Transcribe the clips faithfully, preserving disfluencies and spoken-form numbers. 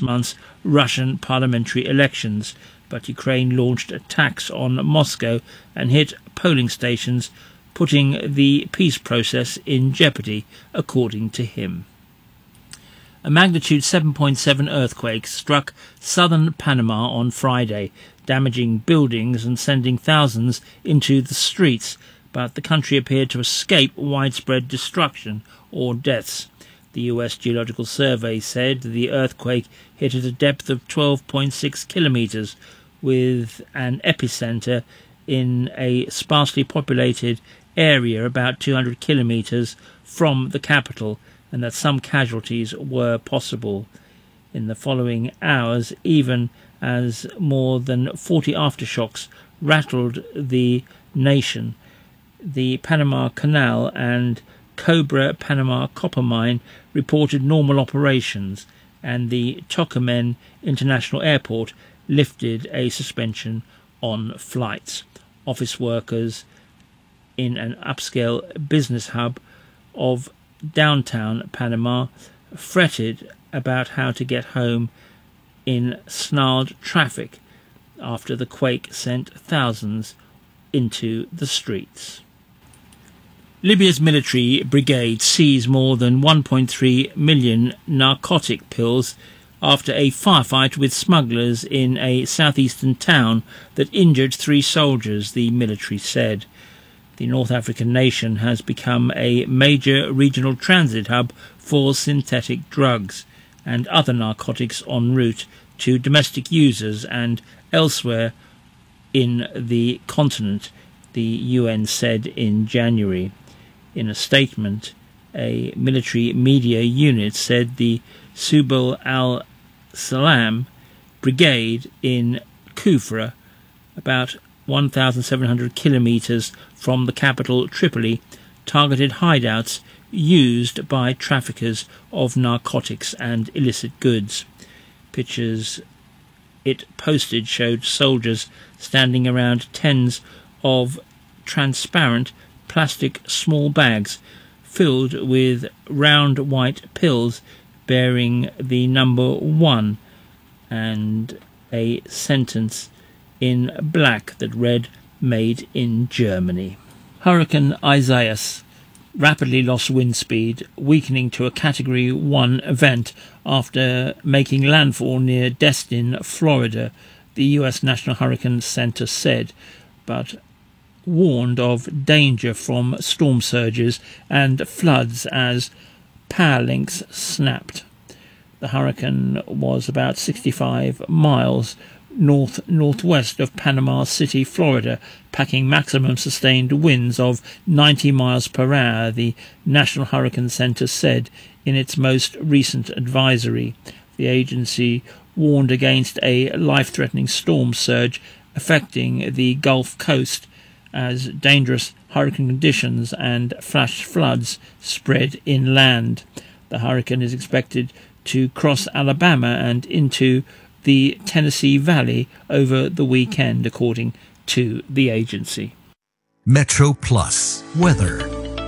month's Russian parliamentary elections, but Ukraine launched attacks on Moscow and hit polling stations, putting the peace process in jeopardy, according to him. A magnitude seven point seven earthquake struck southern Panama on Friday, damaging buildings and sending thousands into the streets, but the country appeared to escape widespread destruction or deaths. The U S Geological Survey said the earthquake hit at a depth of twelve point six kilometres, with an epicenter in a sparsely populated area about two hundred kilometres from the capital, and that some casualties were possible. In the following hours, even as more than forty aftershocks rattled the nation, the Panama Canal and Cobra Panama copper mine reported normal operations, and the Tocumen International Airport lifted a suspension on flights. Office workers in an upscale business hub of downtown Panama fretted about how to get home in snarled traffic after the quake sent thousands into the streets. Libya's military brigade seized more than one point three million narcotic pills after a firefight with smugglers in a southeastern town that injured three soldiers, the military said. The North African nation has become a major regional transit hub for synthetic drugs and other narcotics en route to domestic users and elsewhere in the continent, the U N said in January. In a statement, a military media unit said the Subul al-Salam brigade in Kufra, about one thousand seven hundred kilometres from the capital Tripoli, targeted hideouts used by traffickers of narcotics and illicit goods. Pictures it posted showed soldiers standing around tens of transparent plastic small bags filled with round white pills bearing the number one and a sentence in black that read, "Made in Germany." Hurricane Isaias rapidly lost wind speed, weakening to a Category one event after making landfall near Destin, Florida, the U S National Hurricane Center said, but warned of danger from storm surges and floods as power links snapped. The hurricane was about sixty-five miles north-northwest of Panama City, Florida, packing maximum sustained winds of ninety miles per hour, the National Hurricane Center said in its most recent advisory. The agency warned against a life-threatening storm surge affecting the Gulf Coast as dangerous hurricane conditions and flash floods spread inland. The hurricane is expected to cross Alabama and into the Tennessee Valley over the weekend, according to the agency. Metro Plus weather.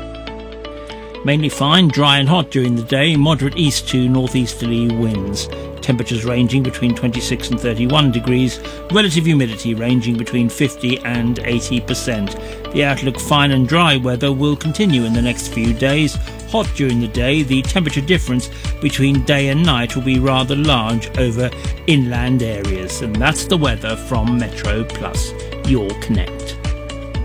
Mainly fine, dry and hot during the day, moderate east to northeasterly winds. Temperatures ranging between twenty-six and thirty-one degrees, relative humidity ranging between fifty and eighty percent. The outlook fine and dry weather will continue in the next few days. Hot during the day, the temperature difference between day and night will be rather large over inland areas. And that's the weather from Metro Plus, your Connect.